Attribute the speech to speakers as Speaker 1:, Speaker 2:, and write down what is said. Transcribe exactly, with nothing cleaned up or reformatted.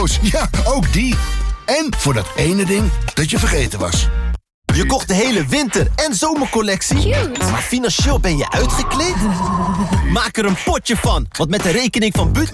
Speaker 1: cadeaus, ja, ook die. En voor dat ene ding dat je vergeten was.
Speaker 2: Je kocht de hele winter- en zomercollectie.
Speaker 3: Cute.
Speaker 2: Maar financieel ben je uitgekleed? Maak er een potje van, want met de rekening van But